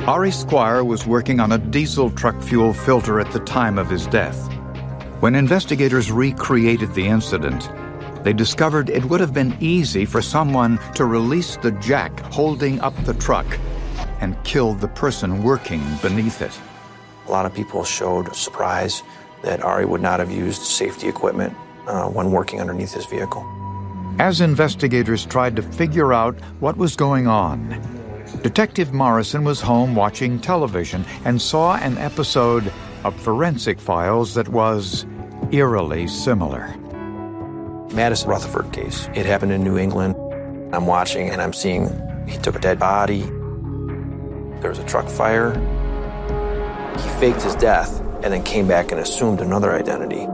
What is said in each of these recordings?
Ari Squire was working on a diesel truck fuel filter at the time of his death. When investigators recreated the incident, they discovered it would have been easy for someone to release the jack holding up the truck and kill the person working beneath it. A lot of people showed surprise that Ari would not have used safety equipment when working underneath his vehicle. As investigators tried to figure out what was going on, Detective Morrison was home watching television and saw an episode of Forensic Files that was eerily similar. Madison Rutherford case. It happened in New England. I'm watching and I'm seeing he took a dead body. There was a truck fire. He faked his death and then came back and assumed another identity.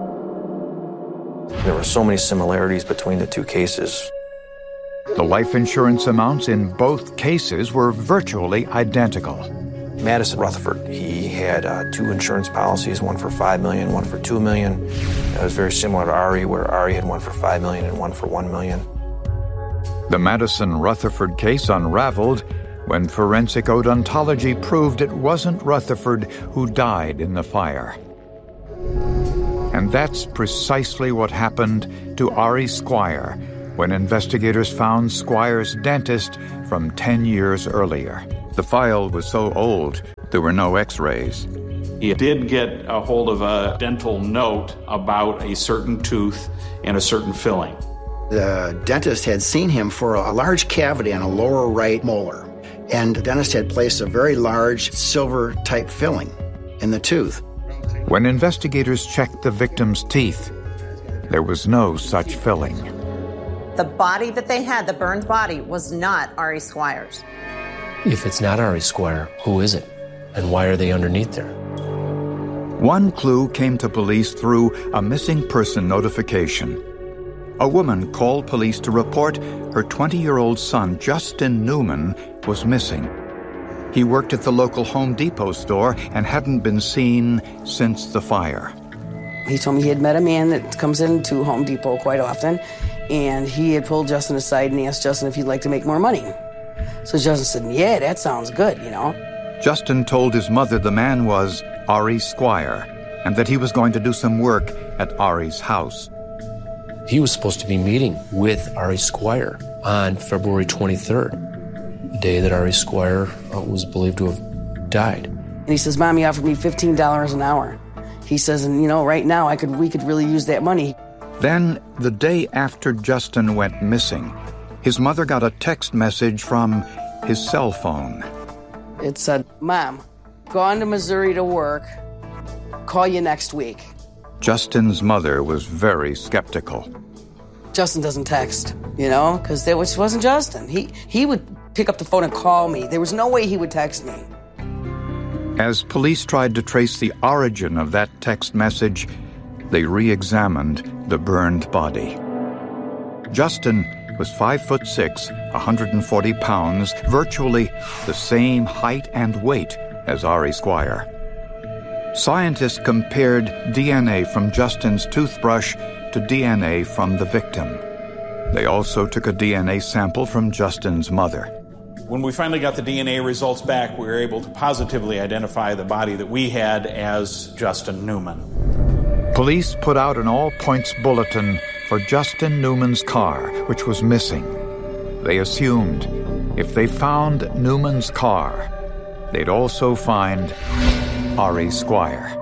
There were so many similarities between the two cases. The life insurance amounts in both cases were virtually identical. Madison Rutherford, he had two insurance policies, one for $5 million, one for $2 million. That was very similar to Ari, where Ari had one for $5 million and one for $1 million. The Madison Rutherford case unraveled when forensic odontology proved it wasn't Rutherford who died in the fire. And that's precisely what happened to Ari Squire when investigators found Squire's dentist from 10 years earlier. The file was so old, there were no x-rays. He did get a hold of a dental note about a certain tooth and a certain filling. The dentist had seen him for a large cavity on a lower right molar, and the dentist had placed a very large silver-type filling in the tooth. When investigators checked the victim's teeth, there was no such filling. The body that they had, the burned body, was not Ari Squire's. If it's not Ari Squire, who is it? And why are they underneath there? One clue came to police through a missing person notification. A woman called police to report her 20-year-old son, Justin Newman, was missing. He worked at the local Home Depot store and hadn't been seen since the fire. He told me he had met a man that comes into Home Depot quite often, and he had pulled Justin aside and asked Justin if he'd like to make more money. So Justin said, yeah, that sounds good, you know. Justin told his mother the man was Ari Squire and that he was going to do some work at Ari's house. He was supposed to be meeting with Ari Squire on February 23rd, the day that Ari Squire was believed to have died. And he says, Mom, he offered me $15 an hour. He says, and you know, right now we could really use that money. Then, the day after Justin went missing, his mother got a text message from his cell phone. It said, Mom, gone to Missouri to work. Call you next week. Justin's mother was very skeptical. Justin doesn't text, you know, because that wasn't Justin. He would pick up the phone and call me. There was no way he would text me. As police tried to trace the origin of that text message, they re-examined the burned body. Justin was 5'6", 140 pounds, virtually the same height and weight as Ari Squire. Scientists compared DNA from Justin's toothbrush to DNA from the victim. They also took a DNA sample from Justin's mother. When we finally got the DNA results back, we were able to positively identify the body that we had as Justin Newman. Police put out an all-points bulletin for Justin Newman's car, which was missing. They assumed if they found Newman's car, they'd also find Ari Squire.